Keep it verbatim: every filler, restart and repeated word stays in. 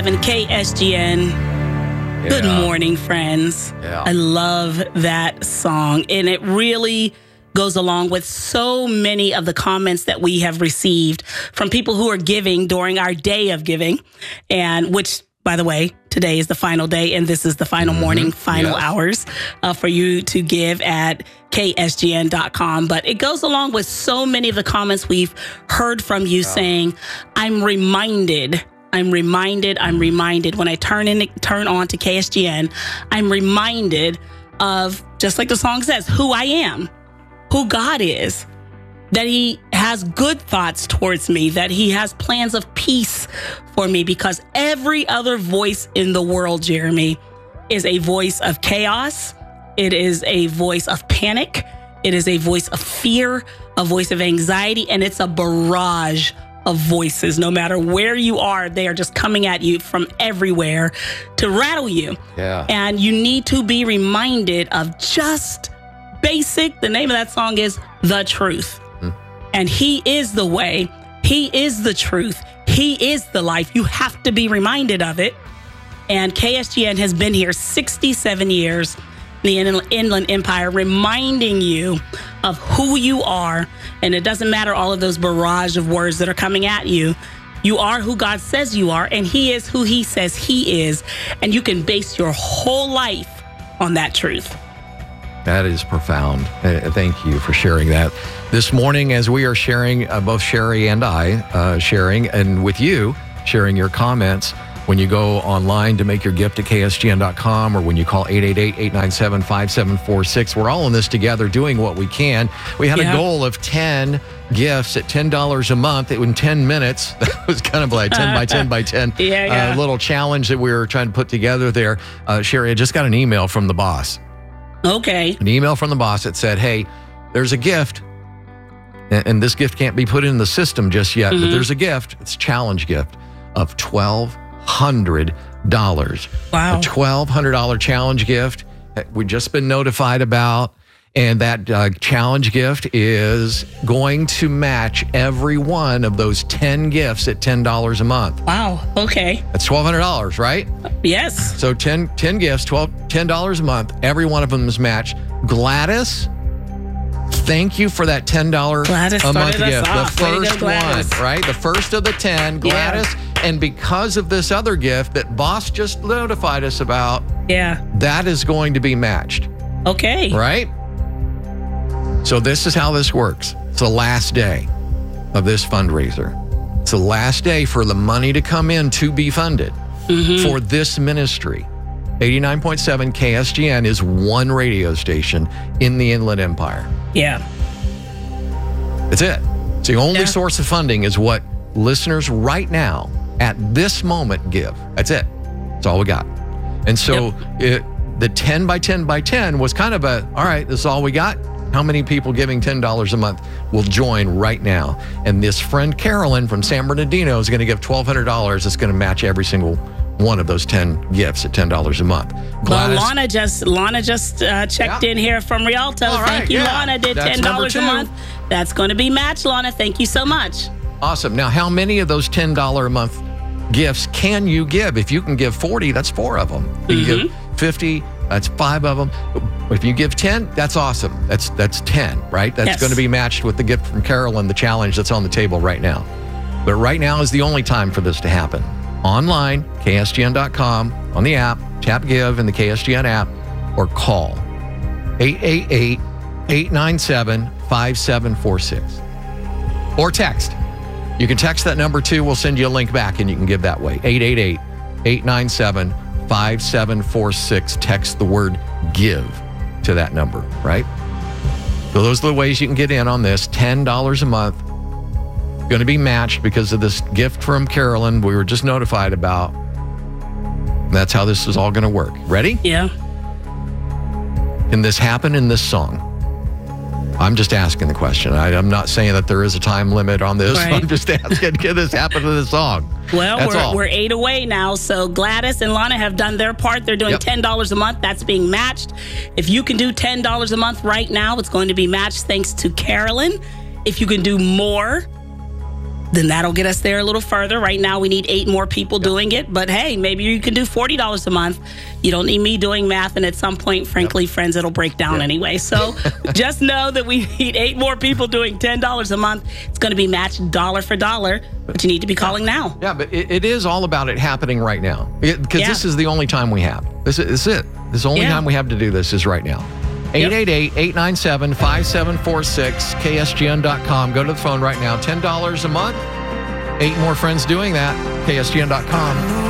K S G N. Yeah. Good morning, friends. Yeah. I love that song, and it really goes along with so many of the comments that we have received from people who are giving during our day of giving, and which, by the way, today is the final day, and this is the final Mm-hmm. morning, final Yes. hours uh, for you to give at K S G N dot com. But it goes along with so many of the comments we've heard from you saying, I'm reminded, I'm reminded, I'm reminded when I turn in, turn on to K S G N, I'm reminded of, just like the song says, who I am, who God is, that he has good thoughts towards me, that he has plans of peace for me, because every other voice in the world, Jeremy, is a voice of chaos. It is a voice of panic. It is a voice of fear, a voice of anxiety, and it's a barrage of voices. No matter where you are, they are just coming at you from everywhere to rattle you. Yeah. And you need to be reminded of just basic, the name of that song is The Truth. Mm. And he is the way. He is the truth. He is the life. You have to be reminded of it. And K S G N has been here sixty-seven years, the Inland Empire, reminding you of who you are. And it doesn't matter all of those barrage of words that are coming at you. You are who God says you are, and he is who he says he is. And you can base your whole life on that truth. That is profound. Uh, thank you for sharing that. This morning, as we are sharing, uh, both Sherry and I uh, sharing, and with you sharing your comments, when you go online to make your gift at K S G N dot com, or when you call eight eight eight, eight nine seven, five seven four six, we're all in this together doing what we can. We had Yeah. a goal of ten gifts at ten dollars a month in ten minutes. That was kind of like ten by ten by ten Yeah, yeah. Uh, little challenge that we were trying to put together there. Uh, Sherry, I just got an email from the boss. Okay. An email from the boss that said, hey, there's a gift, and, and this gift can't be put in the system just yet, Mm-hmm. but there's a gift. It's a challenge gift of twelve hundred dollars. Wow. A twelve hundred dollars challenge gift that we've just been notified about. And that uh, challenge gift is going to match every one of those ten gifts at ten dollars a month. Wow. Okay. That's twelve hundred dollars, right? Yes. So ten, ten gifts, twelve, ten dollars a month. Every one of them is matched. Gladys, thank you for that ten dollars Gladys a month started us gift. off. The Way to go, first Gladys. one, right? The first of the ten, Gladys. And because of this other gift that boss just notified us about, Yeah. that is going to be matched, Okay. right? So this is how this works. It's the last day of this fundraiser. It's the last day for the money to come in to be funded Mm-hmm. for this ministry. eighty-nine point seven K S G N is one radio station in the Inland Empire. Yeah. That's it. It's the only Yeah. source of funding is what listeners right now at this moment give. That's it. That's all we got. And so it, the ten by ten by ten was kind of a, all right, this is all we got. How many people giving ten dollars a month will join right now? And this friend Carolyn from San Bernardino is going to give twelve hundred dollars. It's going to match every single one of those ten gifts at ten dollars a month. Well, Gladys, Lana just Lana just uh, checked Yeah. in here from Rialto. All right, Thank you, yeah. Lana. Did That's ten dollars a number two. month. That's going to be matched, Lana. Thank you so much. awesome. Now, how many of those ten dollars a month gifts can you give? If you can give forty, that's four of them. If you Mm-hmm. give fifty, that's five of them. If you give ten, that's awesome. That's that's ten, right? That's Yes. going to be matched with the gift from Carolyn, the challenge that's on the table right now. But right now is the only time for this to happen. Online, K S G N dot com, on the app, tap give in the K S G N app, or call eight eight eight, eight nine seven, five seven four six. Or text. You can text that number too. We'll send you a link back and you can give that way. eight eight eight, eight nine seven, five seven four six. Text the word give to that number, right? So those are the ways you can get in on this. ten dollars a month. Going to be matched because of this gift from Carolyn we were just notified about. That's how this is all going to work. Ready? Yeah. Can this happen in this song? I'm just asking the question. I, I'm not saying that there is a time limit on this. Right. I'm just asking, can this happen in the song? Well, That's all. we're, we're eight away now. So Gladys and Lana have done their part. They're doing Yep. ten dollars a month. That's being matched. If you can do ten dollars a month right now, it's going to be matched thanks to Carolyn. If you can do more, then that'll get us there a little further. Right now, we need eight more people doing it. But hey, maybe you can do forty dollars a month. You don't need me doing math. And at some point, frankly, yep. friends, it'll break down yep. anyway. So just know that we need eight more people doing ten dollars a month. It's going to be matched dollar for dollar. But you need to be calling now. Yeah, but it, it is all about it happening right now. Because yeah. this is the only time we have. This is, this is it. This is the only yeah. time we have to do this is right now. eight eight eight, eight nine seven, five seven four six, K S G N dot com. Go to the phone right now. ten dollars a month. Eight more friends doing that. K S G N dot com.